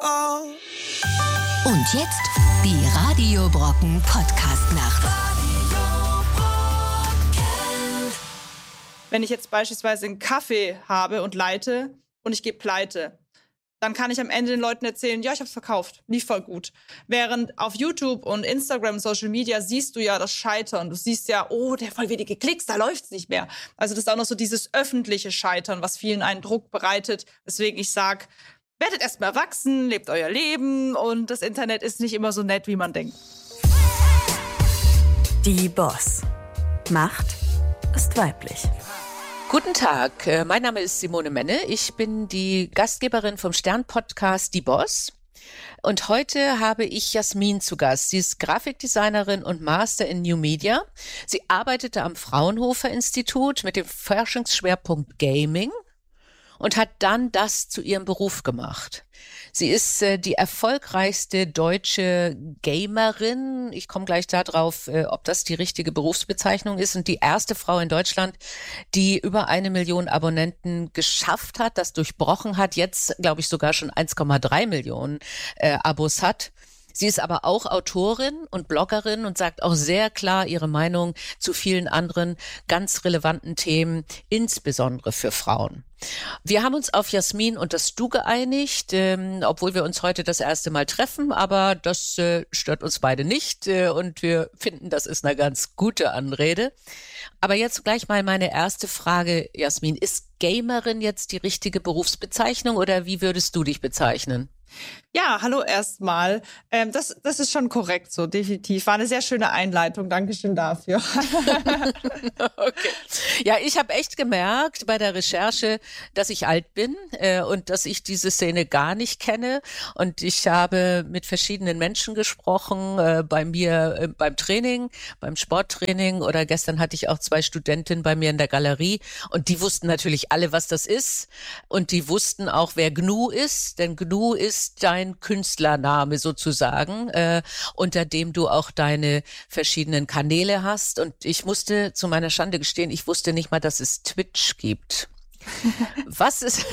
Und jetzt die Radio Brocken Podcast-Nacht. Wenn ich jetzt beispielsweise einen Kaffee habe und leite und ich gehe pleite, dann kann ich am Ende den Leuten erzählen, ja, ich habe es verkauft, lief voll gut. Während auf YouTube und Instagram, Social Media siehst du ja das Scheitern. Du siehst ja, oh, der hat voll wenige Klicks, da läuft's nicht mehr. Also das ist auch noch so dieses öffentliche Scheitern, was vielen einen Druck bereitet. Deswegen ich sag, werdet erst mal erwachsen, lebt euer Leben und das Internet ist nicht immer so nett, wie man denkt. Die Boss. Macht ist weiblich. Guten Tag, mein Name ist Simone Menne. Ich bin die Gastgeberin vom Stern-Podcast Die Boss. Und heute habe ich Jasmin zu Gast. Sie ist Grafikdesignerin und Master in New Media. Sie arbeitete am Fraunhofer Institut mit dem Forschungsschwerpunkt Gaming und hat dann das zu ihrem Beruf gemacht. Sie ist die erfolgreichste deutsche Gamerin. Ich komme gleich darauf, ob das die richtige Berufsbezeichnung ist. Und die erste Frau in Deutschland, die über 1 Million Abonnenten geschafft hat, das durchbrochen hat, jetzt, glaube ich, sogar schon 1,3 Millionen Abos hat. Sie ist aber auch Autorin und Bloggerin und sagt auch sehr klar ihre Meinung zu vielen anderen ganz relevanten Themen, insbesondere für Frauen. Wir haben uns auf Jasmin und das Du geeinigt, obwohl wir uns heute das erste Mal treffen, aber das stört uns beide nicht und wir finden, das ist eine ganz gute Anrede. Aber jetzt gleich mal meine erste Frage, Jasmin. Ist Gamerin jetzt die richtige Berufsbezeichnung oder wie würdest du dich bezeichnen? Ja, hallo erstmal. Das ist schon korrekt so, definitiv. War eine sehr schöne Einleitung. Dankeschön dafür. Okay. Ja, ich habe echt gemerkt bei der Recherche, dass ich alt bin und dass ich diese Szene gar nicht kenne. Und ich habe mit verschiedenen Menschen gesprochen, bei mir beim Training, beim Sporttraining oder gestern hatte ich auch 2 Studentinnen bei mir in der Galerie und die wussten natürlich alle, was das ist. Und die wussten auch, wer GNU ist, denn GNU ist dein Künstlername sozusagen, unter dem du auch deine verschiedenen Kanäle hast. Und ich musste zu meiner Schande gestehen, ich wusste nicht mal, dass es Twitch gibt. Was ist,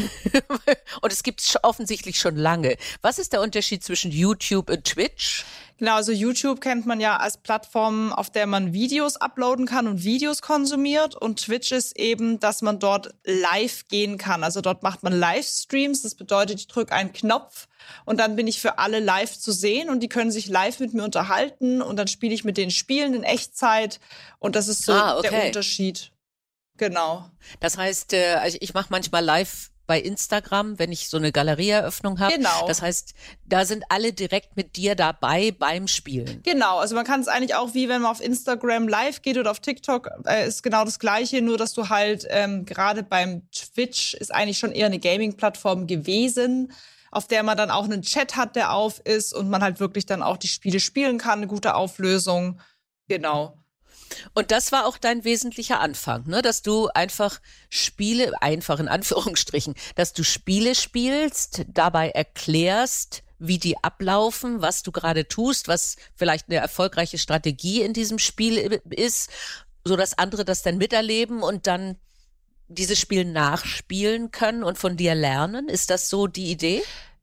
und es gibt es offensichtlich schon lange. Was ist der Unterschied zwischen YouTube und Twitch? Genau, also YouTube kennt man ja als Plattform, auf der man Videos uploaden kann und Videos konsumiert. Und Twitch ist eben, dass man dort live gehen kann. Also dort macht man Livestreams. Das bedeutet, ich drücke einen Knopf und dann bin ich für alle live zu sehen und die können sich live mit mir unterhalten und dann spiele ich mit den Spielen in Echtzeit. Und das ist so der Unterschied. Genau. Das heißt, also ich mache manchmal live bei Instagram, wenn ich so eine Galerieeröffnung habe. Genau. Das heißt, da sind alle direkt mit dir dabei beim Spielen. Genau, also man kann es eigentlich auch, wie wenn man auf Instagram live geht oder auf TikTok, ist genau das Gleiche, nur dass du halt gerade beim Twitch ist eigentlich schon eher eine Gaming-Plattform gewesen, auf der man dann auch einen Chat hat, der auf ist und man halt wirklich dann auch die Spiele spielen kann, eine gute Auflösung. Genau. Und das war auch dein wesentlicher Anfang, ne? Dass du einfach einfach in Anführungsstrichen, dass du Spiele spielst, dabei erklärst, wie die ablaufen, was du gerade tust, was vielleicht eine erfolgreiche Strategie in diesem Spiel ist, so dass andere das dann miterleben und dann dieses Spiel nachspielen können und von dir lernen. Ist das so die Idee?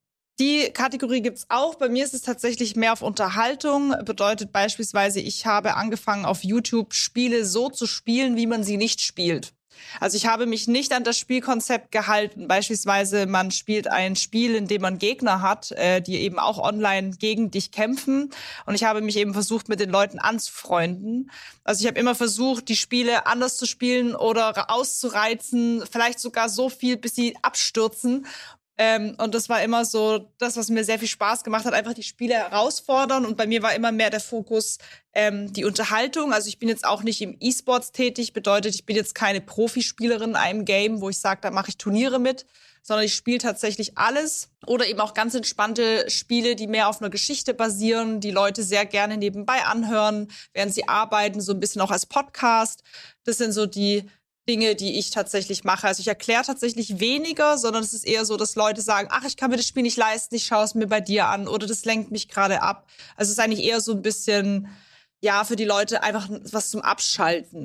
Die Kategorie gibt's auch. Bei mir ist es tatsächlich mehr auf Unterhaltung. Bedeutet beispielsweise, ich habe angefangen auf YouTube Spiele so zu spielen, wie man sie nicht spielt. Also ich habe mich nicht an das Spielkonzept gehalten. Beispielsweise man spielt ein Spiel, in dem man Gegner hat, die eben auch online gegen dich kämpfen. Und ich habe mich eben versucht, mit den Leuten anzufreunden. Also ich habe immer versucht, die Spiele anders zu spielen oder auszureizen, vielleicht sogar so viel, bis sie abstürzen. Und das war immer so das, was mir sehr viel Spaß gemacht hat, einfach die Spiele herausfordern. Und bei mir war immer mehr der Fokus die Unterhaltung. Also ich bin jetzt auch nicht im E-Sports tätig, bedeutet, ich bin jetzt keine Profispielerin in einem Game, wo ich sage, da mache ich Turniere mit, sondern ich spiele tatsächlich alles. Oder eben auch ganz entspannte Spiele, die mehr auf einer Geschichte basieren, die Leute sehr gerne nebenbei anhören, während sie arbeiten, so ein bisschen auch als Podcast. Das sind so die Dinge, die ich tatsächlich mache. Also ich erkläre tatsächlich weniger, sondern es ist eher so, dass Leute sagen, ach, ich kann mir das Spiel nicht leisten, ich schaue es mir bei dir an oder das lenkt mich gerade ab. Also es ist eigentlich eher so ein bisschen, ja, für die Leute einfach was zum Abschalten.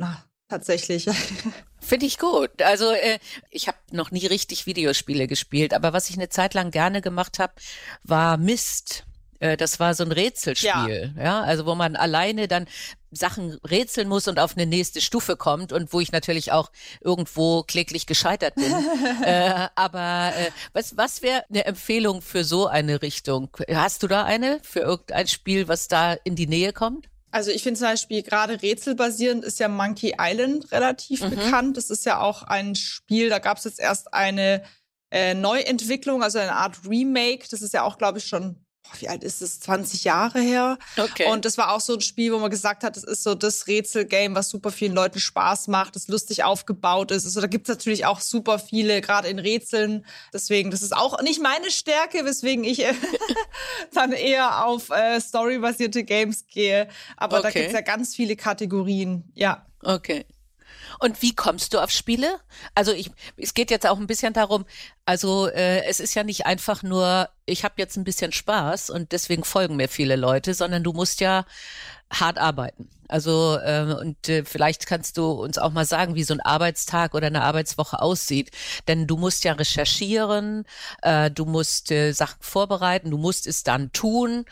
tatsächlich. Finde ich gut. Also ich habe noch nie richtig Videospiele gespielt, aber was ich eine Zeit lang gerne gemacht habe, war Myst. Das war so ein Rätselspiel, ja, also wo man alleine dann Sachen rätseln muss und auf eine nächste Stufe kommt und wo ich natürlich auch irgendwo kläglich gescheitert bin. Aber was wäre eine Empfehlung für so eine Richtung? Hast du da eine für irgendein Spiel, was da in die Nähe kommt? Also ich finde zum Beispiel gerade rätselbasierend ist ja Monkey Island relativ bekannt. Das ist ja auch ein Spiel, da gab es jetzt erst eine Neuentwicklung, also eine Art Remake. Das ist ja auch, glaube ich, schon, wie alt ist es? 20 Jahre her. Okay. Und das war auch so ein Spiel, wo man gesagt hat, das ist so das Rätselgame, was super vielen Leuten Spaß macht, das lustig aufgebaut ist. Also da gibt's natürlich auch super viele, gerade in Rätseln. Deswegen, das ist auch nicht meine Stärke, weswegen ich dann eher auf storybasierte Games gehe. Aber da gibt's ja ganz viele Kategorien, ja. Okay. Und wie kommst du auf Spiele? Also es geht jetzt auch ein bisschen darum, also es ist ja nicht einfach nur, ich habe jetzt ein bisschen Spaß und deswegen folgen mir viele Leute, sondern du musst ja hart arbeiten. Also vielleicht kannst du uns auch mal sagen, wie so ein Arbeitstag oder eine Arbeitswoche aussieht. Denn du musst ja recherchieren, du musst Sachen vorbereiten, du musst es dann tun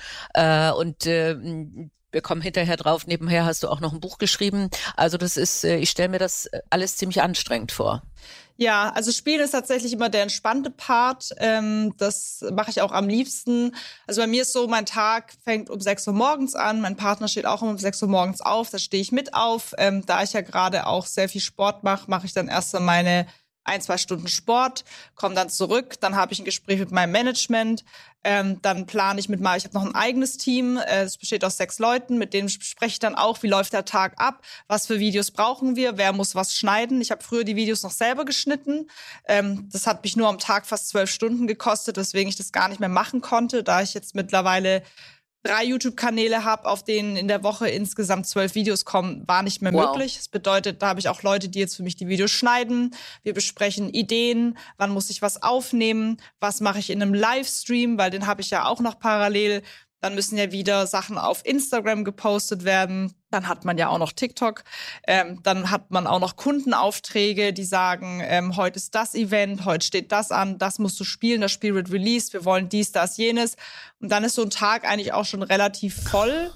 wir kommen hinterher drauf, nebenher hast du auch noch ein Buch geschrieben. Also das ist, ich stelle mir das alles ziemlich anstrengend vor. Ja, also Spielen ist tatsächlich immer der entspannte Part. Das mache ich auch am liebsten. Also bei mir ist so, mein Tag fängt um 6 Uhr morgens an. Mein Partner steht auch um 6 Uhr morgens auf. Da stehe ich mit auf. Da ich ja gerade auch sehr viel Sport mache ich dann erst so meine 1-2 Stunden Sport, komme dann zurück, dann habe ich ein Gespräch mit meinem Management, dann plane ich ich habe noch ein eigenes Team, es besteht aus 6 Leuten, mit denen spreche ich dann auch, wie läuft der Tag ab, was für Videos brauchen wir, wer muss was schneiden. Ich habe früher die Videos noch selber geschnitten, das hat mich nur am Tag fast 12 Stunden gekostet, weswegen ich das gar nicht mehr machen konnte, da ich jetzt mittlerweile 3 YouTube-Kanäle habe, auf denen in der Woche insgesamt 12 Videos kommen, war nicht mehr möglich. Das bedeutet, da habe ich auch Leute, die jetzt für mich die Videos schneiden. Wir besprechen Ideen, wann muss ich was aufnehmen, was mache ich in einem Livestream, weil den habe ich ja auch noch parallel. Dann müssen ja wieder Sachen auf Instagram gepostet werden. Dann hat man ja auch noch TikTok. Dann hat man auch noch Kundenaufträge, die sagen, heute ist das Event, heute steht das an, das musst du spielen, das Spiel wird released, wir wollen dies, das, jenes. Und dann ist so ein Tag eigentlich auch schon relativ voll.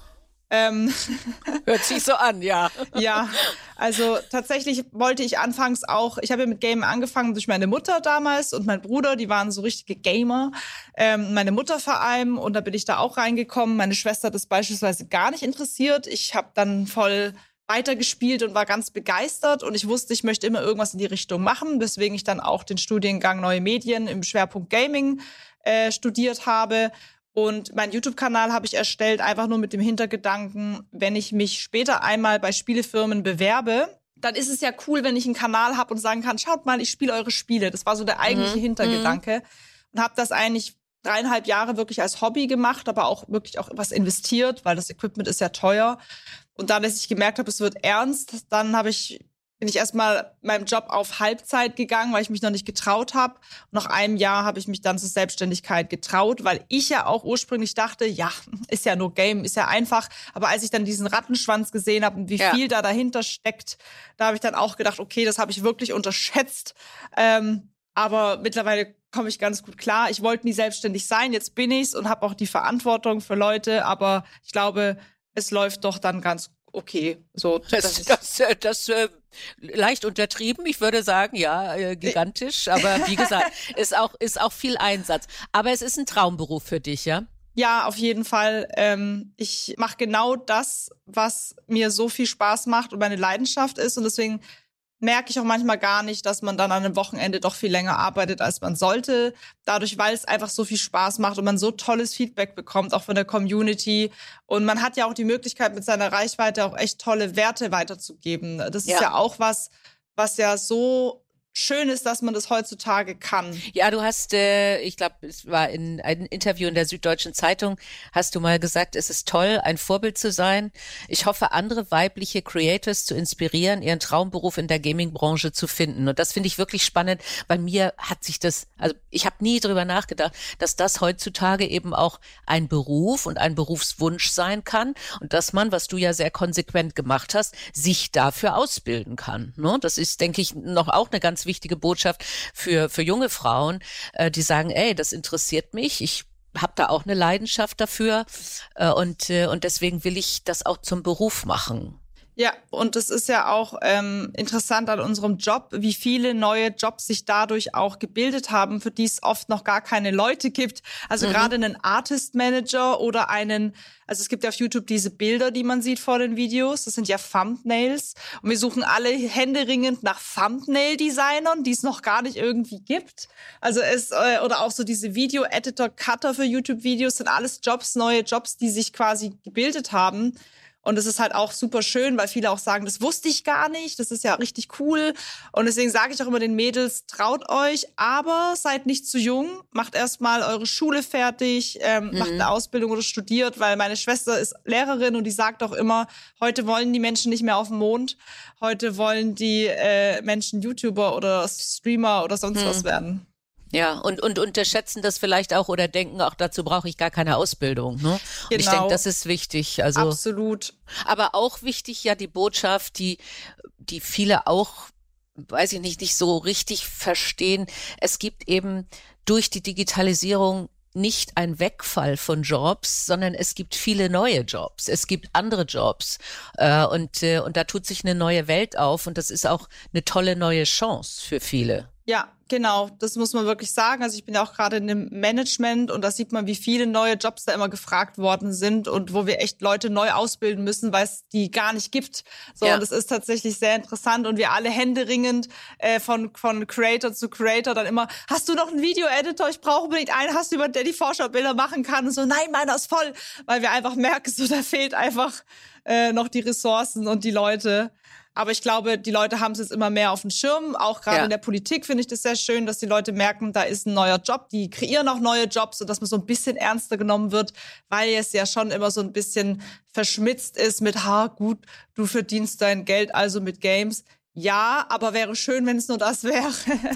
Hört sich so an, ja. Ja, also tatsächlich wollte ich anfangs auch, ich habe ja mit Gamen angefangen durch meine Mutter damals und mein Bruder, die waren so richtige Gamer. Meine Mutter vor allem, und da bin ich da auch reingekommen. Meine Schwester hat das beispielsweise gar nicht interessiert. Ich habe dann voll weitergespielt und war ganz begeistert und ich wusste, ich möchte immer irgendwas in die Richtung machen, weswegen ich dann auch den Studiengang Neue Medien im Schwerpunkt Gaming studiert habe. Und meinen YouTube-Kanal habe ich erstellt, einfach nur mit dem Hintergedanken, wenn ich mich später einmal bei Spielefirmen bewerbe, dann ist es ja cool, wenn ich einen Kanal habe und sagen kann, schaut mal, ich spiele eure Spiele. Das war so der eigentliche Hintergedanke. Und habe das eigentlich 3,5 Jahre wirklich als Hobby gemacht, aber auch wirklich auch was investiert, weil das Equipment ist ja teuer. Und dann, als ich gemerkt habe, es wird ernst, dann bin ich erstmal meinem Job auf Halbzeit gegangen, weil ich mich noch nicht getraut habe. Nach einem Jahr habe ich mich dann zur Selbstständigkeit getraut, weil ich ja auch ursprünglich dachte, ja, ist ja nur Game, ist ja einfach. Aber als ich dann diesen Rattenschwanz gesehen habe und wie viel da dahinter steckt, da habe ich dann auch gedacht, okay, das habe ich wirklich unterschätzt. Aber mittlerweile komme ich ganz gut klar. Ich wollte nie selbstständig sein, jetzt bin ich's und habe auch die Verantwortung für Leute. Aber ich glaube, es läuft doch dann ganz okay. So, das leicht untertrieben. Ich würde sagen, ja, gigantisch. Aber wie gesagt, ist auch viel Einsatz. Aber es ist ein Traumberuf für dich, ja? Ja, auf jeden Fall. Ich mache genau das, was mir so viel Spaß macht und meine Leidenschaft ist. Und deswegen merke ich auch manchmal gar nicht, dass man dann an einem Wochenende doch viel länger arbeitet, als man sollte. Dadurch, weil es einfach so viel Spaß macht und man so tolles Feedback bekommt, auch von der Community. Und man hat ja auch die Möglichkeit, mit seiner Reichweite auch echt tolle Werte weiterzugeben. Das ist ja auch was ja so schön ist, dass man das heutzutage kann. Ja, du hast, ich glaube, es war in einem Interview in der Süddeutschen Zeitung, hast du mal gesagt, es ist toll, ein Vorbild zu sein. Ich hoffe, andere weibliche Creators zu inspirieren, ihren Traumberuf in der Gaming-Branche zu finden. Und das finde ich wirklich spannend. Bei mir hat sich das, also ich habe nie drüber nachgedacht, dass das heutzutage eben auch ein Beruf und ein Berufswunsch sein kann und dass man, was du ja sehr konsequent gemacht hast, sich dafür ausbilden kann. Ne? Das ist, denke ich, noch auch eine ganz wichtige Botschaft für junge Frauen, die sagen, ey, das interessiert mich, ich habe da auch eine Leidenschaft dafür und deswegen will ich das auch zum Beruf machen. Ja, und es ist ja auch interessant an unserem Job, wie viele neue Jobs sich dadurch auch gebildet haben, für die es oft noch gar keine Leute gibt. Also gerade einen Artist Manager oder also es gibt ja auf YouTube diese Bilder, die man sieht vor den Videos. Das sind ja Thumbnails. Und wir suchen alle händeringend nach Thumbnail-Designern, die es noch gar nicht irgendwie gibt. Also oder auch so diese Video-Editor, Cutter für YouTube-Videos sind alles Jobs, neue Jobs, die sich quasi gebildet haben. Und es ist halt auch super schön, weil viele auch sagen, das wusste ich gar nicht, das ist ja richtig cool. Und deswegen sage ich auch immer den Mädels, traut euch, aber seid nicht zu jung. Macht erstmal eure Schule fertig, macht eine Ausbildung oder studiert, weil meine Schwester ist Lehrerin und die sagt auch immer, heute wollen die Menschen nicht mehr auf den Mond, heute wollen die Menschen YouTuber oder Streamer oder sonst was werden. Ja, und unterschätzen das vielleicht auch oder denken, auch dazu brauche ich gar keine Ausbildung. Ne? Und Genau. ich denke, das ist wichtig. Also, absolut. Aber auch wichtig, ja, die Botschaft, die viele auch, weiß ich nicht so richtig verstehen. Es gibt eben durch die Digitalisierung nicht ein Wegfall von Jobs, sondern es gibt viele neue Jobs. Es gibt andere Jobs. Und da tut sich eine neue Welt auf und das ist auch eine tolle neue Chance für viele. Ja, genau, das muss man wirklich sagen. Also ich bin ja auch gerade in dem Management und da sieht man, wie viele neue Jobs da immer gefragt worden sind und wo wir echt Leute neu ausbilden müssen, weil es die gar nicht gibt. So, ja. Und das ist tatsächlich sehr interessant und wir alle händeringend von Creator zu Creator dann immer, hast du noch einen Video-Editor? Ich brauche unbedingt einen. Hast du jemanden, der die Vorschaubilder machen kann? Und so, nein, meiner ist voll. Weil wir einfach merken, so da fehlt einfach noch die Ressourcen und die Leute. Aber ich glaube, die Leute haben es jetzt immer mehr auf dem Schirm. Auch gerade in der Politik finde ich das sehr schön, dass die Leute merken, da ist ein neuer Job. Die kreieren auch neue Jobs, sodass man so ein bisschen ernster genommen wird, weil es ja schon immer so ein bisschen verschmitzt ist mit, gut, du verdienst dein Geld also mit Games. Ja, aber wäre schön, wenn es nur das wäre.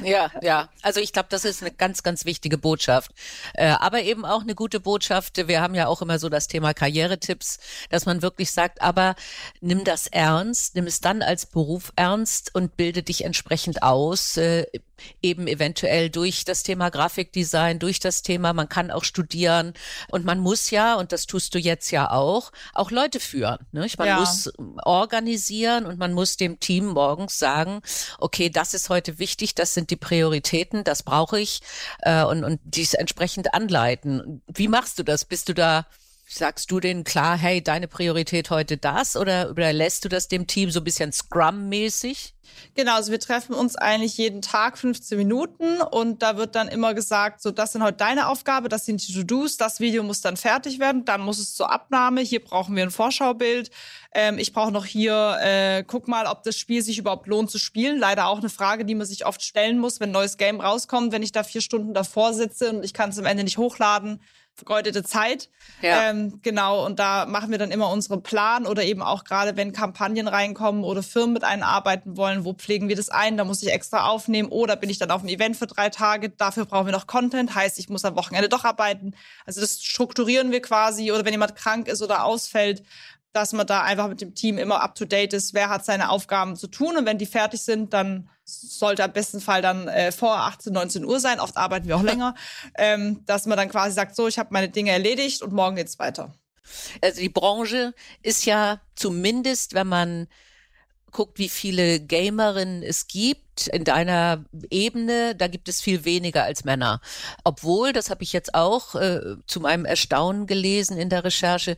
Ja. Also ich glaube, das ist eine ganz, ganz wichtige Botschaft. Aber eben auch eine gute Botschaft. Wir haben ja auch immer so das Thema Karrieretipps, dass man wirklich sagt, aber nimm das ernst, nimm es dann als Beruf ernst und bilde dich entsprechend aus. Eben eventuell durch das Thema Grafikdesign, durch das Thema, man kann auch studieren und man muss ja, und das tust du jetzt ja auch Leute führen. Ne? Man muss organisieren und man muss dem Team morgens sagen, okay, das ist heute wichtig, das sind die Prioritäten, das brauche ich und dies entsprechend anleiten. Wie machst du das? Bist du da, sagst du denen klar, hey, deine Priorität heute das oder lässt du das dem Team so ein bisschen Scrum-mäßig? Genau, also wir treffen uns eigentlich jeden Tag 15 Minuten und da wird dann immer gesagt, so das sind heute deine Aufgabe, das sind die To-Dos, das Video muss dann fertig werden, dann muss es zur Abnahme, hier brauchen wir ein Vorschaubild, ich brauche noch hier, guck mal, ob das Spiel sich überhaupt lohnt zu spielen, leider auch eine Frage, die man sich oft stellen muss, wenn ein neues Game rauskommt, wenn ich da 4 Stunden davor sitze und ich kann es am Ende nicht hochladen, vergeudete Zeit. Ja. Genau, und da machen wir dann immer unseren Plan oder eben auch gerade, wenn Kampagnen reinkommen oder Firmen mit einem arbeiten wollen, wo pflegen wir das ein, da muss ich extra aufnehmen oder bin ich dann auf einem Event für 3 Tage, dafür brauchen wir noch Content, heißt, ich muss am Wochenende doch arbeiten. Also das strukturieren wir quasi oder wenn jemand krank ist oder ausfällt, dass man da einfach mit dem Team immer up to date ist, wer hat seine Aufgaben zu tun und wenn die fertig sind, dann sollte am besten Fall dann vor 18, 19 Uhr sein, oft arbeiten wir auch länger, dass man dann quasi sagt, so, ich habe meine Dinge erledigt und morgen geht's weiter. Also die Branche ist ja zumindest, wenn man guckt, wie viele Gamerinnen es gibt in deiner Ebene, da gibt es viel weniger als Männer. Obwohl, das habe ich jetzt auch zu meinem Erstaunen gelesen in der Recherche,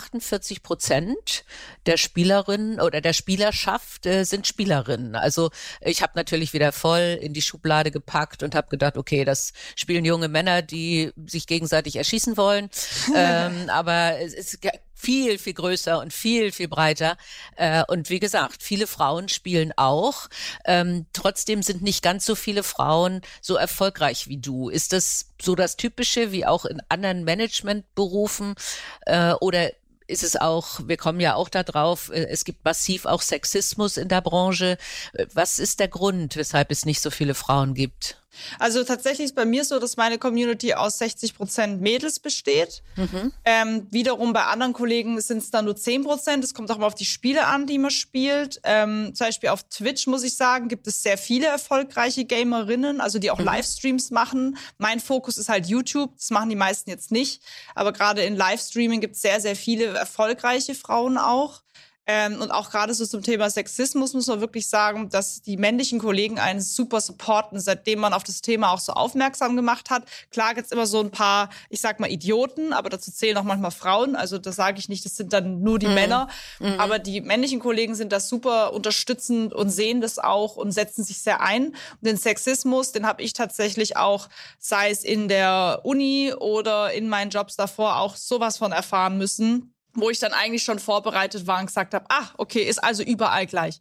48% der Spielerinnen oder der Spielerschaft sind Spielerinnen. Also ich habe natürlich wieder voll in die Schublade gepackt und habe gedacht, okay, das spielen junge Männer, die sich gegenseitig erschießen wollen. Aber es ist viel, viel größer und viel, viel breiter. Und wie gesagt, viele Frauen spielen auch. Trotzdem sind nicht ganz so viele Frauen so erfolgreich wie du. Ist das so das Typische wie auch in anderen Managementberufen? Oder ist es auch, wir kommen ja auch da drauf, es gibt massiv auch Sexismus in der Branche. Was ist der Grund, weshalb es nicht so viele Frauen gibt? Also tatsächlich ist bei mir so, dass meine Community aus 60% Mädels besteht. Wiederum bei anderen Kollegen sind es dann nur 10%. Es kommt auch mal auf die Spiele an, die man spielt. Zum Beispiel auf Twitch, muss ich sagen, gibt es sehr viele erfolgreiche Gamerinnen, also die auch Livestreams machen. Mein Fokus ist halt YouTube. Das machen die meisten jetzt nicht. Aber gerade in Livestreaming gibt es sehr, sehr viele erfolgreiche Frauen auch. Und auch gerade so zum Thema Sexismus muss man wirklich sagen, dass die männlichen Kollegen einen super supporten, seitdem man auf das Thema auch so aufmerksam gemacht hat. Klar gibt's immer so ein paar, ich sag mal, Idioten, aber dazu zählen auch manchmal Frauen. Also das sage ich nicht, das sind dann nur die Männer. Aber die männlichen Kollegen sind da super unterstützend und sehen das auch und setzen sich sehr ein. Und den Sexismus, den habe ich tatsächlich auch, sei es in der Uni oder in meinen Jobs davor, auch sowas von erfahren müssen, wo ich dann eigentlich schon vorbereitet war und gesagt habe, okay, ist also überall gleich.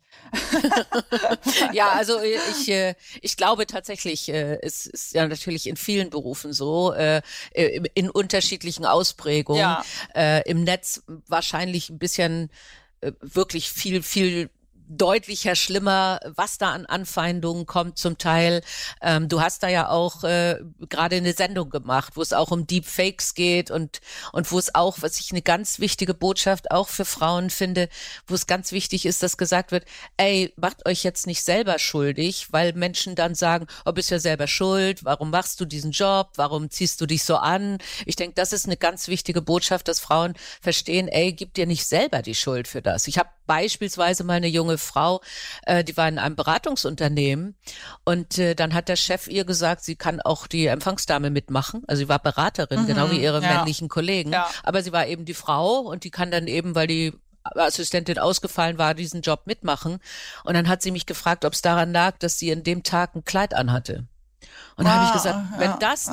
Ja, also ich glaube tatsächlich, es ist ja natürlich in vielen Berufen so, in unterschiedlichen Ausprägungen, im Netz wahrscheinlich ein bisschen wirklich viel deutlicher schlimmer, was da an Anfeindungen kommt zum Teil. Du hast da ja auch gerade eine Sendung gemacht, wo es auch um Deepfakes geht und wo es auch, was ich eine ganz wichtige Botschaft auch für Frauen finde, wo es ganz wichtig ist, dass gesagt wird, macht euch jetzt nicht selber schuldig, weil Menschen dann sagen, bist ja selber schuld, warum machst du diesen Job, warum ziehst du dich so an? Ich denke, das ist eine ganz wichtige Botschaft, dass Frauen verstehen, gib dir nicht selber die Schuld für das. Ich habe beispielsweise mal eine junge Frau, die war in einem Beratungsunternehmen und dann hat der Chef ihr gesagt, sie kann auch die Empfangsdame mitmachen. Also sie war Beraterin, genau wie ihre männlichen Kollegen. Ja. Aber sie war eben die Frau und die kann dann eben, weil die Assistentin ausgefallen war, diesen Job mitmachen. Und dann hat sie mich gefragt, ob es daran lag, dass sie an dem Tag ein Kleid anhatte. Und da habe ich gesagt, wenn das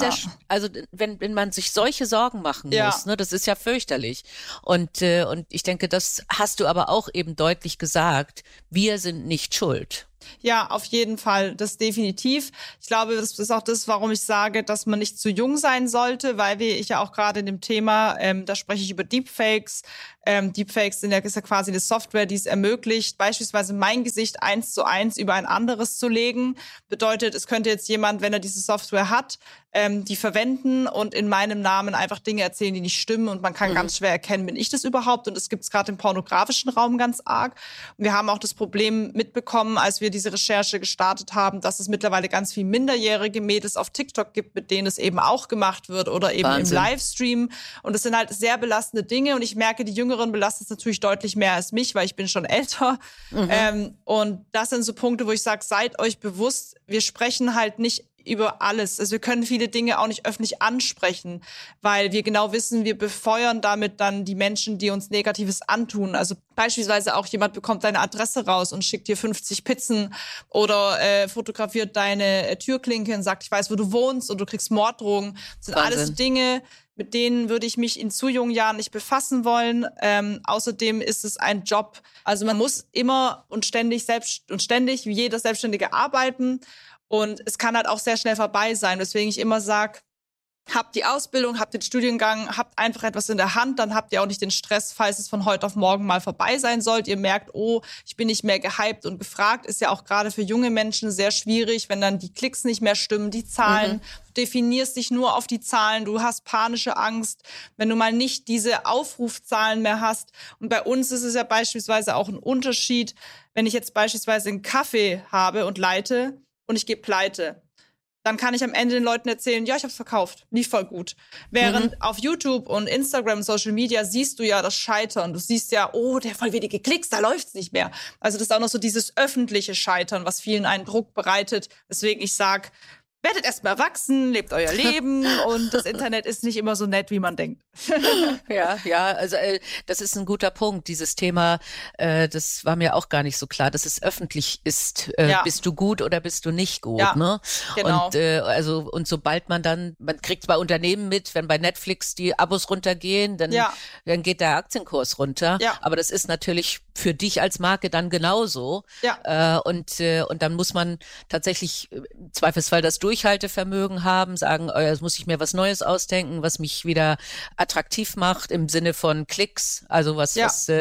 wenn man sich solche Sorgen machen muss, ne, das ist ja fürchterlich. Und ich denke, das hast du aber auch eben deutlich gesagt. Wir sind nicht schuld. Ja, auf jeden Fall, das definitiv. Ich glaube, das ist auch das, warum ich sage, dass man nicht zu jung sein sollte, weil ich ja auch gerade in dem Thema, da spreche ich über Deepfakes. Deepfakes ist ja quasi eine Software, die es ermöglicht, beispielsweise mein Gesicht 1:1 über ein anderes zu legen. Bedeutet, es könnte jetzt jemand, wenn er diese Software hat, die verwenden und in meinem Namen einfach Dinge erzählen, die nicht stimmen und man kann ganz schwer erkennen, bin ich das überhaupt? Und das gibt es gerade im pornografischen Raum ganz arg. Und wir haben auch das Problem mitbekommen, als wir diese Recherche gestartet haben, dass es mittlerweile ganz viel minderjährige Mädels auf TikTok gibt, mit denen es eben auch gemacht wird oder eben Wahnsinn. Im Livestream. Und das sind halt sehr belastende Dinge und ich merke, die Jüngeren belasten es natürlich deutlich mehr als mich, weil ich bin schon älter. Und das sind so Punkte, wo ich sage, seid euch bewusst, wir sprechen halt nicht über alles. Also wir können viele Dinge auch nicht öffentlich ansprechen, weil wir genau wissen, wir befeuern damit dann die Menschen, die uns Negatives antun. Also beispielsweise auch jemand bekommt deine Adresse raus und schickt dir 50 Pizzen oder fotografiert deine Türklinke und sagt, ich weiß, wo du wohnst und du kriegst Morddrohungen. Das sind Wahnsinn. Alles Dinge, mit denen würde ich mich in zu jungen Jahren nicht befassen wollen. Außerdem ist es ein Job. Also man muss immer und ständig wie jeder Selbstständige arbeiten. Und es kann halt auch sehr schnell vorbei sein, weswegen ich immer sage, habt die Ausbildung, habt den Studiengang, habt einfach etwas in der Hand, dann habt ihr auch nicht den Stress, falls es von heute auf morgen mal vorbei sein sollte. Ihr merkt, ich bin nicht mehr gehypt und gefragt, ist ja auch gerade für junge Menschen sehr schwierig, wenn dann die Klicks nicht mehr stimmen, die Zahlen. Du definierst dich nur auf die Zahlen, du hast panische Angst, wenn du mal nicht diese Aufrufzahlen mehr hast. Und bei uns ist es ja beispielsweise auch ein Unterschied, wenn ich jetzt beispielsweise einen Kaffee habe und leite, und ich gehe pleite, dann kann ich am Ende den Leuten erzählen, ja, ich habe es verkauft, lief voll gut. Während auf YouTube und Instagram, Social Media siehst du ja das Scheitern. Du siehst ja, der hat voll wenige Klicks, da läuft's nicht mehr. Also das ist auch noch so dieses öffentliche Scheitern, was vielen einen Druck bereitet. Deswegen ich sag, werdet erstmal erwachsen, lebt euer Leben und das Internet ist nicht immer so nett, wie man denkt. Ja, also das ist ein guter Punkt. Dieses Thema, das war mir auch gar nicht so klar, dass es öffentlich ist. Bist du gut oder bist du nicht gut? Ja, ne? genau. Und sobald man kriegt bei Unternehmen mit, wenn bei Netflix die Abos runtergehen, dann geht der Aktienkurs runter. Ja. Aber das ist natürlich für dich als Marke dann genauso. Ja. Und dann muss man tatsächlich im Zweifelsfall das Durchhaltevermögen haben, sagen, jetzt muss ich mir was Neues ausdenken, was mich wieder attraktiv macht im Sinne von Klicks, also was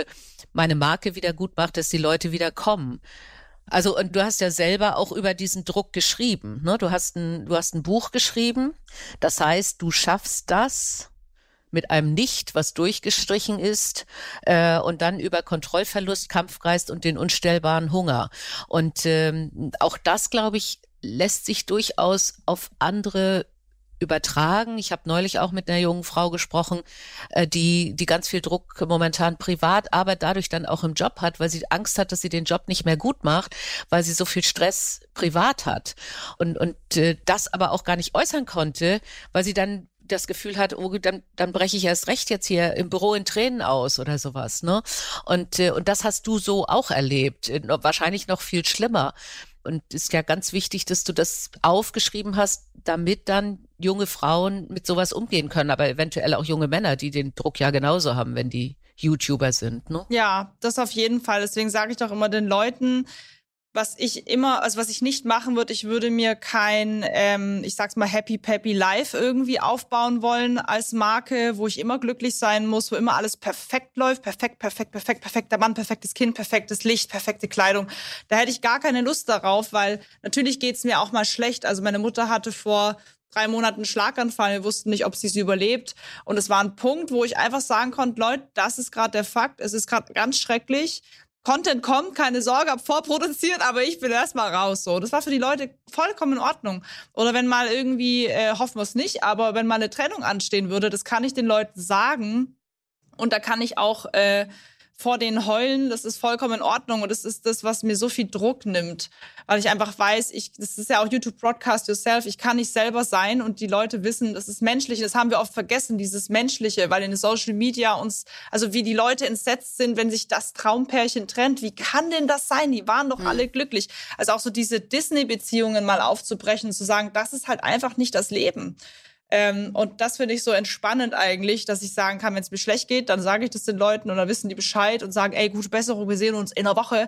meine Marke wieder gut macht, dass die Leute wieder kommen. Also, und du hast ja selber auch über diesen Druck geschrieben, ne? Du hast ein Buch geschrieben, das heißt, du schaffst das mit einem Nicht, was durchgestrichen ist, und dann über Kontrollverlust, Kampfgeist und den unstillbaren Hunger. Und auch das, glaube ich, lässt sich durchaus auf andere übertragen. Ich habe neulich auch mit einer jungen Frau gesprochen, die ganz viel Druck momentan privat, aber dadurch dann auch im Job hat, weil sie Angst hat, dass sie den Job nicht mehr gut macht, weil sie so viel Stress privat hat und das aber auch gar nicht äußern konnte, weil sie dann das Gefühl hat, oh, dann breche ich erst recht jetzt hier im Büro in Tränen aus oder sowas, ne? Und das hast du so auch erlebt, wahrscheinlich noch viel schlimmer. Und ist ja ganz wichtig, dass du das aufgeschrieben hast, damit dann junge Frauen mit sowas umgehen können, aber eventuell auch junge Männer, die den Druck ja genauso haben, wenn die YouTuber sind, ne? Ja, das auf jeden Fall. Deswegen sage ich doch immer den Leuten, was ich nicht machen würde, ich würde mir kein, ich sag's mal, Happy Peppy Life irgendwie aufbauen wollen als Marke, wo ich immer glücklich sein muss, wo immer alles perfekt läuft, perfekter Mann, perfektes Kind, perfektes Licht, perfekte Kleidung. Da hätte ich gar keine Lust darauf, weil natürlich geht's mir auch mal schlecht. Also meine Mutter hatte vor 3 Monaten einen Schlaganfall, wir wussten nicht, ob sie es überlebt. Und es war ein Punkt, wo ich einfach sagen konnte, Leute, das ist gerade der Fakt, es ist gerade ganz schrecklich. Content kommt, keine Sorge, hab vorproduziert, aber ich bin erstmal raus. So, das war für die Leute vollkommen in Ordnung. Oder wenn mal irgendwie, hoffen wir es nicht, aber wenn mal eine Trennung anstehen würde, das kann ich den Leuten sagen. Und da kann ich auch vor denen heulen, das ist vollkommen in Ordnung. Und das ist das, was mir so viel Druck nimmt. Weil ich einfach weiß, das ist ja auch YouTube Broadcast Yourself, ich kann nicht selber sein und die Leute wissen, das ist menschlich. Das haben wir oft vergessen, dieses Menschliche, weil in den Social Media also wie die Leute entsetzt sind, wenn sich das Traumpärchen trennt. Wie kann denn das sein? Die waren doch alle glücklich. Also auch so diese Disney-Beziehungen mal aufzubrechen und zu sagen, das ist halt einfach nicht das Leben. Und das finde ich so entspannend eigentlich, dass ich sagen kann, wenn es mir schlecht geht, dann sage ich das den Leuten und dann wissen die Bescheid und sagen, ey, gute Besserung, wir sehen uns in einer Woche.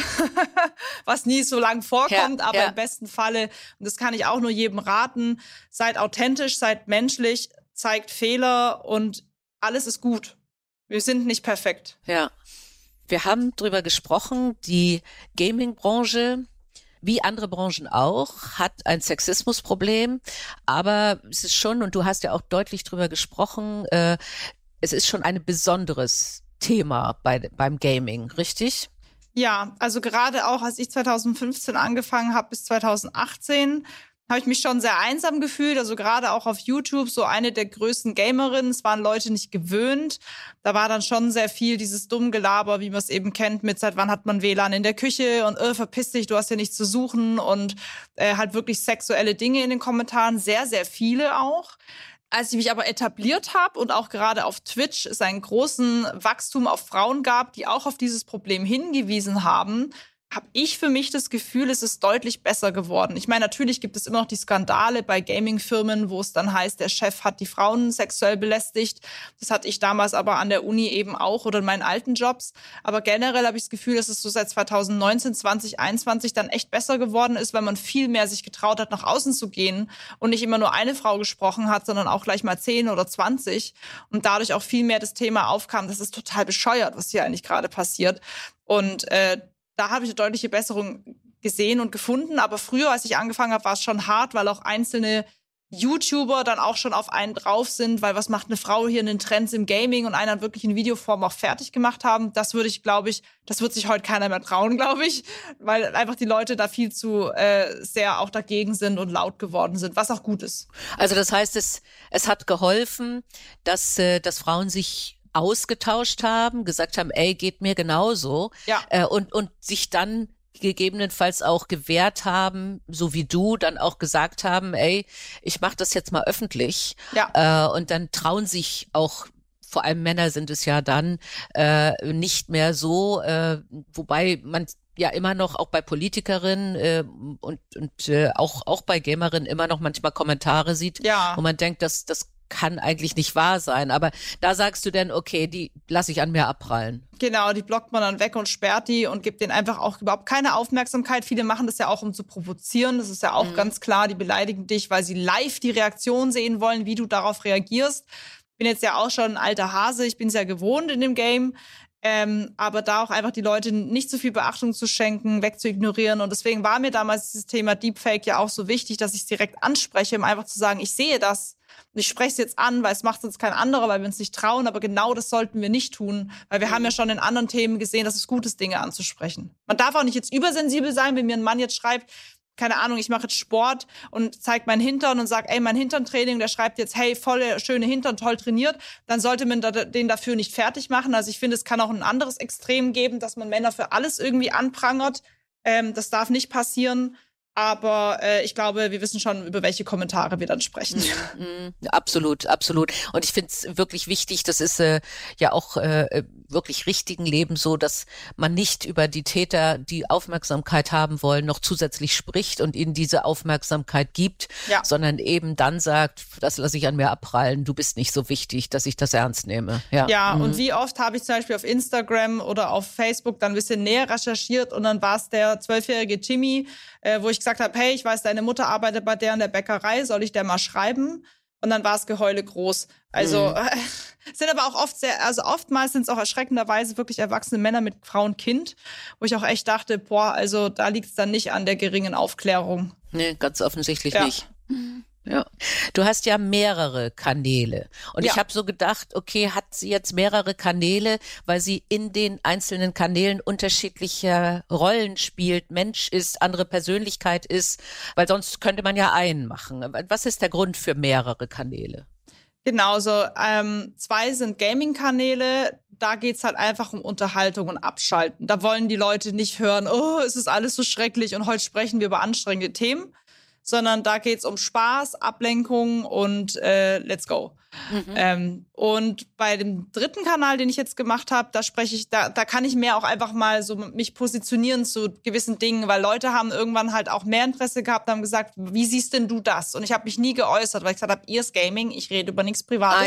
Was nie so lang vorkommt, aber im besten Falle, und das kann ich auch nur jedem raten, seid authentisch, seid menschlich, zeigt Fehler und alles ist gut. Wir sind nicht perfekt. Ja, wir haben drüber gesprochen, die Gaming-Branche, wie andere Branchen auch, hat ein Sexismusproblem, aber es ist schon, und du hast ja auch deutlich drüber gesprochen, es ist schon ein besonderes Thema beim Gaming, richtig? Ja, also gerade auch, als ich 2015 angefangen habe bis 2018, habe ich mich schon sehr einsam gefühlt, also gerade auch auf YouTube, so eine der größten Gamerinnen, es waren Leute nicht gewöhnt, da war dann schon sehr viel dieses Dummgelaber, wie man es eben kennt, mit seit wann hat man WLAN in der Küche und verpiss dich, du hast ja nichts zu suchen und halt wirklich sexuelle Dinge in den Kommentaren, sehr, sehr viele auch. Als ich mich aber etabliert habe und auch gerade auf Twitch es einen großen Wachstum auf Frauen gab, die auch auf dieses Problem hingewiesen haben, habe ich für mich das Gefühl, es ist deutlich besser geworden. Ich meine, natürlich gibt es immer noch die Skandale bei Gaming-Firmen, wo es dann heißt, der Chef hat die Frauen sexuell belästigt. Das hatte ich damals aber an der Uni eben auch oder in meinen alten Jobs. Aber generell habe ich das Gefühl, dass es so seit 2019, 2021 dann echt besser geworden ist, weil man viel mehr sich getraut hat, nach außen zu gehen und nicht immer nur eine Frau gesprochen hat, sondern auch gleich mal 10 oder 20 und dadurch auch viel mehr das Thema aufkam. Das ist total bescheuert, was hier eigentlich gerade passiert. Und da habe ich eine deutliche Besserung gesehen und gefunden. Aber früher, als ich angefangen habe, war es schon hart, weil auch einzelne YouTuber dann auch schon auf einen drauf sind, weil was macht eine Frau hier in den Trends im Gaming und einer wirklich in Videoform auch fertig gemacht haben. Das würde ich, glaube ich, das wird sich heute keiner mehr trauen, glaube ich, weil einfach die Leute da viel zu sehr auch dagegen sind und laut geworden sind, was auch gut ist. Also das heißt, es hat geholfen, dass Frauen sich ausgetauscht haben, gesagt haben, ey, geht mir genauso, ja. Und sich dann gegebenenfalls auch gewehrt haben, so wie du, dann auch gesagt haben, ey, ich mache das jetzt mal öffentlich. Ja. Und dann trauen sich auch, vor allem Männer sind es ja dann, nicht mehr so, wobei man ja immer noch auch bei Politikerinnen und auch bei Gamerinnen immer noch manchmal Kommentare sieht, Ja. wo man denkt, das kann eigentlich nicht wahr sein. Aber da sagst du dann, okay, die lasse ich an mir abprallen. Genau, die blockt man dann weg und sperrt die und gibt denen einfach auch überhaupt keine Aufmerksamkeit. Viele machen das ja auch, um zu provozieren. Das ist ja auch ganz klar, die beleidigen dich, weil sie live die Reaktion sehen wollen, wie du darauf reagierst. Ich bin jetzt ja auch schon ein alter Hase, ich bin es ja gewohnt in dem Game. Aber da auch einfach die Leute nicht so viel Beachtung zu schenken, wegzuignorieren. Und deswegen war mir damals dieses Thema Deepfake ja auch so wichtig, dass ich es direkt anspreche, um einfach zu sagen, ich sehe das. Und ich spreche es jetzt an, weil es macht sonst kein anderer, weil wir uns nicht trauen. Aber genau das sollten wir nicht tun, weil wir haben ja schon in anderen Themen gesehen, dass es gut ist, Dinge anzusprechen. Man darf auch nicht jetzt übersensibel sein, wenn mir ein Mann jetzt schreibt, keine Ahnung, ich mache jetzt Sport und zeigt meinen Hintern und sagt, ey, mein Hinterntraining, der schreibt jetzt, hey, volle schöne Hintern, toll trainiert, dann sollte man den dafür nicht fertig machen. Also ich finde, es kann auch ein anderes Extrem geben, dass man Männer für alles irgendwie anprangert. Das darf nicht passieren. Aber ich glaube, wir wissen schon, über welche Kommentare wir dann sprechen. Absolut, absolut. Und ich finde es wirklich wichtig, das ist ja auch wirklich richtigen Leben so, dass man nicht über die Täter, die Aufmerksamkeit haben wollen, noch zusätzlich spricht und ihnen diese Aufmerksamkeit gibt, sondern eben dann sagt, das lasse ich an mir abprallen, du bist nicht so wichtig, dass ich das ernst nehme. Ja, und wie oft habe ich zum Beispiel auf Instagram oder auf Facebook dann ein bisschen näher recherchiert und dann war es der 12-jährige Timmy, wo ich gesagt habe, hey, ich weiß, deine Mutter arbeitet bei der in der Bäckerei, soll ich der mal schreiben? Und dann war es Geheule groß. Also sind aber auch oftmals sind es auch erschreckenderweise wirklich erwachsene Männer mit Frau und Kind, wo ich auch echt dachte, boah, also da liegt es dann nicht an der geringen Aufklärung. Nee, ganz offensichtlich nicht. Ja. Du hast ja mehrere Kanäle. Und ich habe so gedacht, okay, hat sie jetzt mehrere Kanäle, weil sie in den einzelnen Kanälen unterschiedliche Rollen spielt, Mensch ist, andere Persönlichkeit ist, weil sonst könnte man ja einen machen. Was ist der Grund für mehrere Kanäle? Genau, so 2 sind Gaming-Kanäle. Da geht's halt einfach um Unterhaltung und Abschalten. Da wollen die Leute nicht hören, oh, es ist alles so schrecklich und heute sprechen wir über anstrengende Themen. Sondern da geht's um Spaß, Ablenkung und let's go. Und bei dem 3. Kanal, den ich jetzt gemacht habe, da kann ich mehr auch einfach mal so mich positionieren zu gewissen Dingen, weil Leute haben irgendwann halt auch mehr Interesse gehabt und haben gesagt, wie siehst denn du das? Und ich habe mich nie geäußert, weil ich gesagt habe, ihr ist Gaming, ich rede über nichts Privates.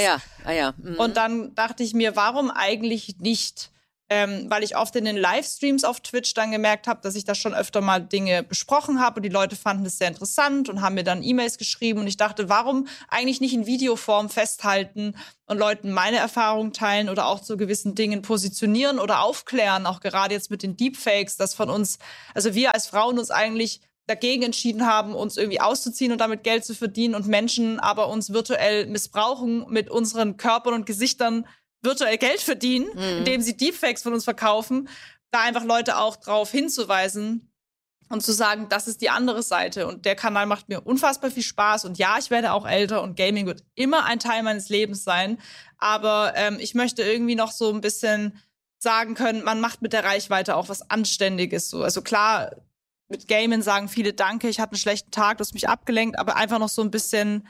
Und dann dachte ich mir, warum eigentlich nicht? Weil ich oft in den Livestreams auf Twitch dann gemerkt habe, dass ich da schon öfter mal Dinge besprochen habe und die Leute fanden es sehr interessant und haben mir dann E-Mails geschrieben und ich dachte, warum eigentlich nicht in Videoform festhalten und Leuten meine Erfahrungen teilen oder auch zu gewissen Dingen positionieren oder aufklären, auch gerade jetzt mit den Deepfakes, dass von uns, also wir als Frauen uns eigentlich dagegen entschieden haben, uns irgendwie auszuziehen und damit Geld zu verdienen und Menschen aber uns virtuell missbrauchen mit unseren Körpern und Gesichtern virtuell Geld verdienen, indem sie Deepfakes von uns verkaufen, da einfach Leute auch drauf hinzuweisen und zu sagen, das ist die andere Seite. Und der Kanal macht mir unfassbar viel Spaß. Und ja, ich werde auch älter und Gaming wird immer ein Teil meines Lebens sein. Aber ich möchte irgendwie noch so ein bisschen sagen können, man macht mit der Reichweite auch was Anständiges. So. Also klar, mit Gamen sagen viele Danke, ich hatte einen schlechten Tag, du hast mich abgelenkt, aber einfach noch so ein bisschen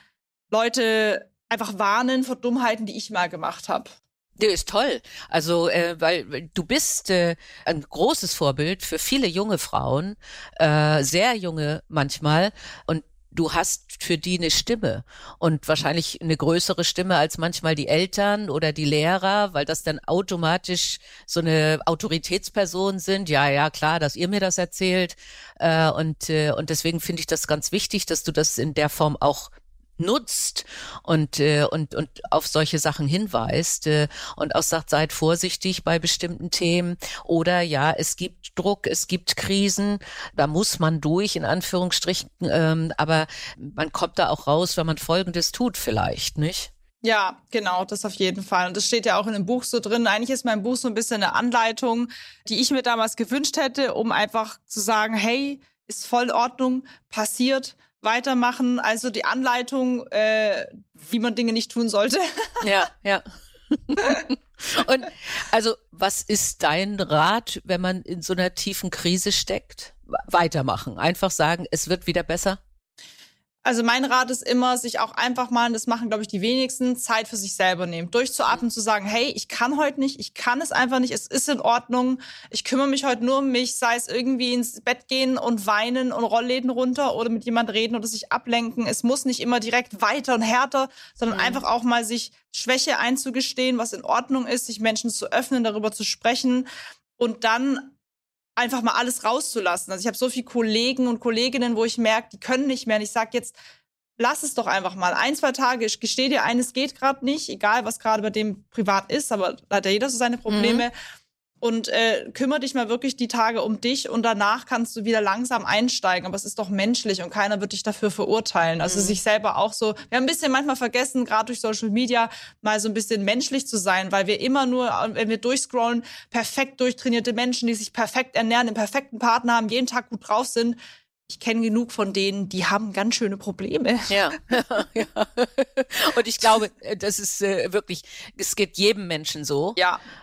Leute einfach warnen vor Dummheiten, die ich mal gemacht habe. Der ist toll. Also, weil du bist ein großes Vorbild für viele junge Frauen, sehr junge manchmal. Und du hast für die eine Stimme und wahrscheinlich eine größere Stimme als manchmal die Eltern oder die Lehrer, weil das dann automatisch so eine Autoritätsperson sind. Ja, klar, dass ihr mir das erzählt. Und deswegen finde ich das ganz wichtig, dass du das in der Form auch nutzt und auf solche Sachen hinweist und auch sagt, seid vorsichtig bei bestimmten Themen oder ja, es gibt Druck, es gibt Krisen, da muss man durch, in Anführungsstrichen, aber man kommt da auch raus, wenn man Folgendes tut vielleicht, nicht? Ja, genau, das auf jeden Fall. Und das steht ja auch in dem Buch so drin. Eigentlich ist mein Buch so ein bisschen eine Anleitung, die ich mir damals gewünscht hätte, um einfach zu sagen, hey, ist voll in Ordnung, passiert, weitermachen, also die Anleitung, wie man Dinge nicht tun sollte. Ja. Und Also was ist dein Rat, wenn man in so einer tiefen Krise steckt? Weitermachen, einfach sagen, es wird wieder besser? Also mein Rat ist immer, sich auch einfach mal, und das machen, glaube ich, die wenigsten, Zeit für sich selber nehmen. Durchzuatmen, zu sagen, hey, ich kann heute nicht, ich kann es einfach nicht, es ist in Ordnung, ich kümmere mich heute nur um mich, sei es irgendwie ins Bett gehen und weinen und Rollläden runter oder mit jemand reden oder sich ablenken. Es muss nicht immer direkt weiter und härter, sondern einfach auch mal sich Schwäche einzugestehen, was in Ordnung ist, sich Menschen zu öffnen, darüber zu sprechen und dann einfach mal alles rauszulassen. Also ich habe so viele Kollegen und Kolleginnen, wo ich merke, die können nicht mehr. Und ich sage jetzt, lass es doch einfach mal. 1, 2 Tage, ich gestehe dir ein, es geht gerade nicht, egal was gerade bei dem privat ist, aber da hat ja jeder so seine Probleme. Und kümmere dich mal wirklich die Tage um dich und danach kannst du wieder langsam einsteigen. Aber es ist doch menschlich und keiner wird dich dafür verurteilen. Also sich selber auch so, wir haben ein bisschen manchmal vergessen, gerade durch Social Media, mal so ein bisschen menschlich zu sein, weil wir immer nur, wenn wir durchscrollen, perfekt durchtrainierte Menschen, die sich perfekt ernähren, den perfekten Partner haben, jeden Tag gut drauf sind. Ich kenne genug von denen, die haben ganz schöne Probleme. Ja. Und ich glaube, das ist wirklich, es geht jedem Menschen so,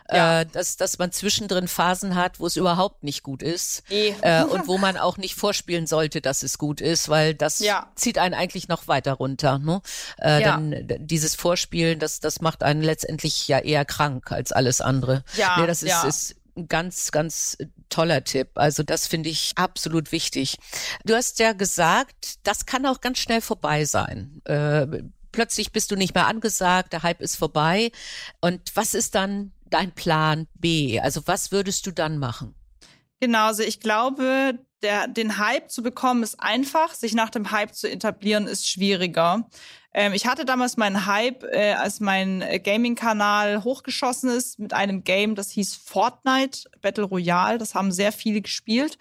dass man zwischendrin Phasen hat, wo es überhaupt nicht gut ist und wo man auch nicht vorspielen sollte, dass es gut ist, weil das zieht einen eigentlich noch weiter runter. Ne? Denn dieses Vorspielen, das macht einen letztendlich ja eher krank als alles andere. Ja, nee, das ist ein ganz, ganz toller Tipp. Also das finde ich absolut wichtig. Du hast ja gesagt, das kann auch ganz schnell vorbei sein. Plötzlich bist du nicht mehr angesagt, der Hype ist vorbei. Und was ist dann dein Plan B? Also was würdest du dann machen? Genau, also ich glaube, den Hype zu bekommen ist einfach, sich nach dem Hype zu etablieren ist schwieriger. Ich hatte damals meinen Hype, als mein Gaming-Kanal hochgeschossen ist mit einem Game, das hieß Fortnite Battle Royale. Das haben sehr viele gespielt.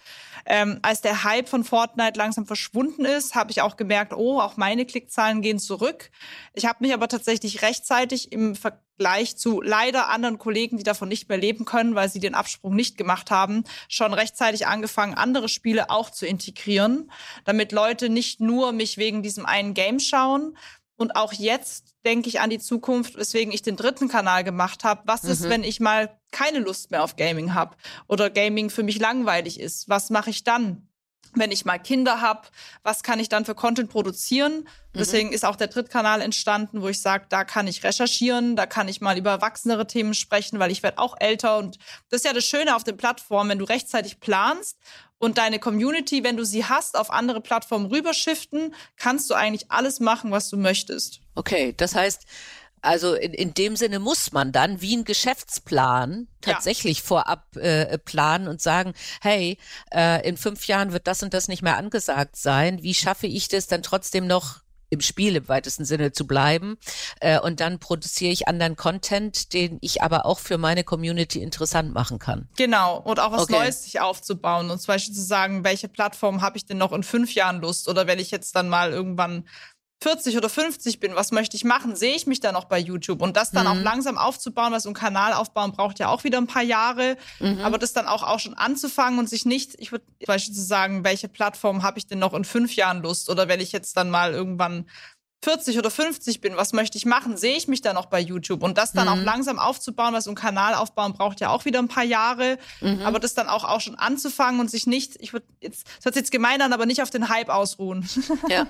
Als der Hype von Fortnite langsam verschwunden ist, habe ich auch gemerkt, auch meine Klickzahlen gehen zurück. Ich habe mich aber tatsächlich rechtzeitig im Vergleich zu leider anderen Kollegen, die davon nicht mehr leben können, weil sie den Absprung nicht gemacht haben, schon rechtzeitig angefangen, andere Spiele auch zu integrieren, damit Leute nicht nur mich wegen diesem einen Game schauen. Und auch jetzt denke ich an die Zukunft, weswegen ich den 3. Kanal gemacht habe. Was ist, wenn ich mal keine Lust mehr auf Gaming habe oder Gaming für mich langweilig ist? Was mache ich dann? Wenn ich mal Kinder habe, was kann ich dann für Content produzieren? Deswegen ist auch der 3. Kanal entstanden, wo ich sage, da kann ich recherchieren, da kann ich mal über erwachsenere Themen sprechen, weil ich werde auch älter. Und das ist ja das Schöne auf den Plattformen, wenn du rechtzeitig planst und deine Community, wenn du sie hast, auf andere Plattformen rüberschiften, kannst du eigentlich alles machen, was du möchtest. Okay, das heißt, also in dem Sinne muss man dann wie ein Geschäftsplan tatsächlich vorab planen und sagen, hey, in 5 Jahren wird das und das nicht mehr angesagt sein. Wie schaffe ich das dann trotzdem noch im Spiel im weitesten Sinne zu bleiben? Und dann produziere ich anderen Content, den ich aber auch für meine Community interessant machen kann. Genau, und auch was Neues sich aufzubauen und zum Beispiel zu sagen, welche Plattform habe ich denn noch in 5 Jahren Lust? Oder wenn ich jetzt dann mal irgendwann 40 oder 50 bin, was möchte ich machen? Sehe ich mich da noch bei YouTube? Und das dann auch langsam aufzubauen, weil so ein Kanal aufbauen braucht ja auch wieder ein paar Jahre. Aber das dann auch schon anzufangen und sich nicht, ich würde zum Beispiel zu sagen, welche Plattform habe ich denn noch in 5 Jahren Lust? Oder wenn ich jetzt dann mal irgendwann 40 oder 50 bin, was möchte ich machen? Sehe ich mich da noch bei YouTube? Und das dann auch langsam aufzubauen, weil so ein Kanal aufbauen braucht ja auch wieder ein paar Jahre. Aber das dann auch schon anzufangen und sich nicht, das hört sich jetzt gemein an, aber nicht auf den Hype ausruhen. Ja,